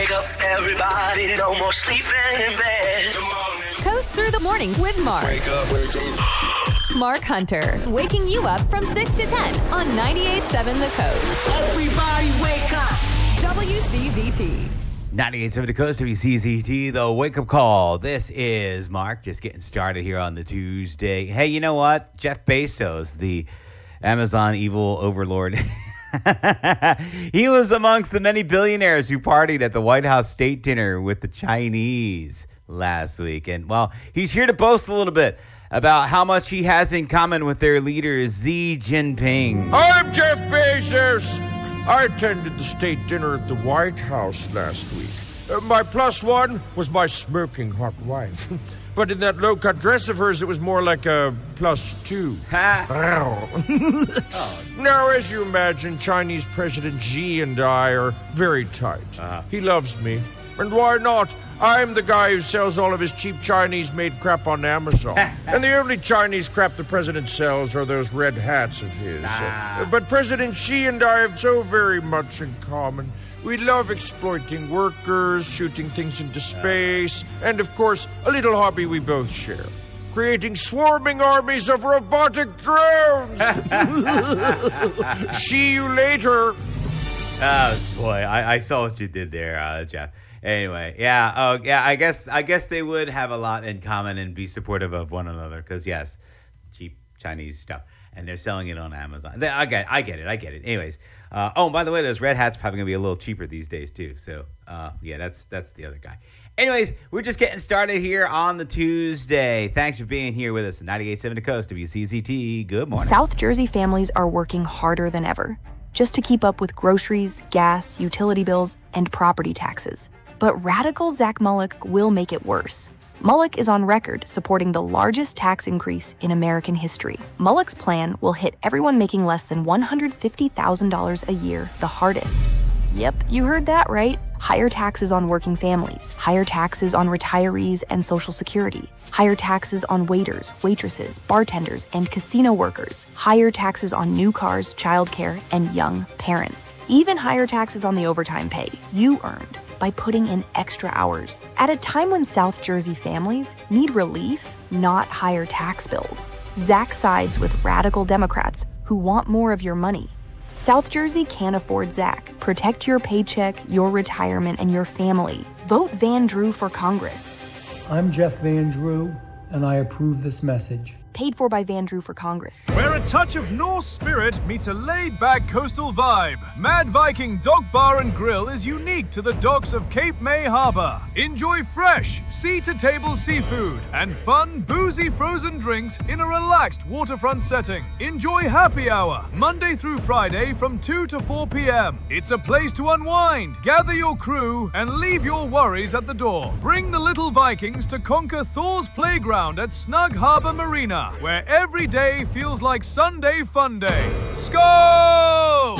Wake up, everybody, no more sleeping in bed. Coast through the morning with Mark. Wake up. Mark Hunter, waking you up from 6 to 10 on 98.7 The Coast. Everybody wake up. WCZT. 98.7 The Coast, WCZT, the wake-up call. This is Mark, just getting started here on the Tuesday. Hey, you know what? Jeff Bezos, the Amazon evil overlord, he was amongst the many billionaires who partied at the White House state dinner with the Chinese last week. And, well, he's here to boast a little bit about how much he has in common with their leader, Xi Jinping. I'm Jeff Bezos. I attended the state dinner at the White House last week. My plus one was my smoking hot wife. But in that low-cut dress of hers, it was more like a plus two. Now, as you imagine, Chinese President Xi and I are very tight. He loves me. And why not? I'm the guy who sells all of his cheap Chinese-made crap on Amazon. And the only Chinese crap the president sells are those red hats of his. But President Xi and I have so very much in common. We love exploiting workers, shooting things into space, and, of course, a little hobby we both share. Creating swarming armies of robotic drones! See you later! Oh, boy, I saw what you did there, Jeff. Anyway, I guess they would have a lot in common and be supportive of one another because, yes, cheap Chinese stuff. And they're selling it on Amazon. I get it. Anyways, by the way, those red hats probably going to be a little cheaper these days, too. So, that's the other guy. Anyways, we're just getting started here on the Tuesday. Thanks for being here with us at 98.7 The Coast, WCZT. Good morning. South Jersey families are working harder than ever just to keep up with groceries, gas, utility bills, and property taxes. But radical Zach Mullick will make it worse. Mullick is on record supporting the largest tax increase in American history. Mullick's plan will hit everyone making less than $150,000 a year the hardest. Yep, you heard that right. Higher taxes on working families, higher taxes on retirees and Social Security, higher taxes on waiters, waitresses, bartenders, and casino workers, higher taxes on new cars, childcare, and young parents. Even higher taxes on the overtime pay you earned by putting in extra hours at a time when South Jersey families need relief, not higher tax bills. Zach sides with radical Democrats who want more of your money. South Jersey can't afford Zach. Protect your paycheck, your retirement, and your family. Vote Van Drew for Congress. I'm Jeff Van Drew, and I approve this message. Paid for by Van Drew for Congress. Where a touch of Norse spirit meets a laid-back coastal vibe, Mad Viking Dock Bar and Grill is unique to the docks of Cape May Harbor. Enjoy fresh, sea-to-table seafood and fun, boozy frozen drinks in a relaxed waterfront setting. Enjoy happy hour, Monday through Friday from 2 to 4 p.m. It's a place to unwind, gather your crew, and leave your worries at the door. Bring the little Vikings to conquer Thor's playground at Snug Harbor Marina, where every day feels like Sunday Fun Day. Skol!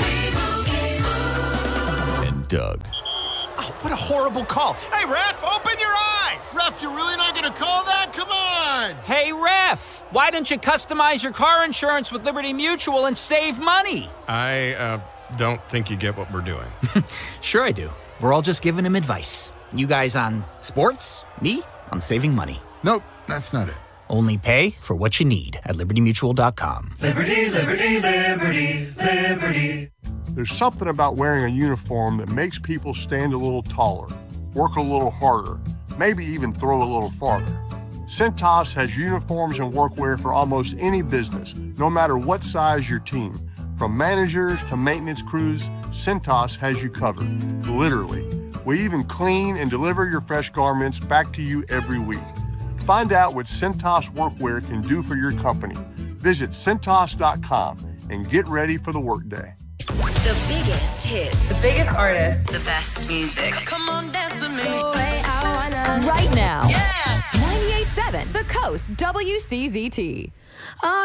And Doug. Oh, what a horrible call. Hey, ref, open your eyes! Ref, you're really not gonna call that? Come on! Hey, ref, why don't you customize your car insurance with Liberty Mutual and save money? I don't think you get what we're doing. Sure I do. We're all just giving him advice. You guys on sports, me on saving money. Nope, that's not it. Only pay for what you need at libertymutual.com. Liberty, liberty, liberty, liberty. There's something about wearing a uniform that makes people stand a little taller, work a little harder, maybe even throw a little farther. Cintas has uniforms and workwear for almost any business, no matter what size your team. From managers to maintenance crews, Cintas has you covered, literally. We even clean and deliver your fresh garments back to you every week. Find out what Cintas Workwear can do for your company. Visit Cintas.com and get ready for the workday. The biggest hits. The biggest artists. The best music. Come on, dance with me. Right now. Yeah! 98.7 The Coast, WCZT.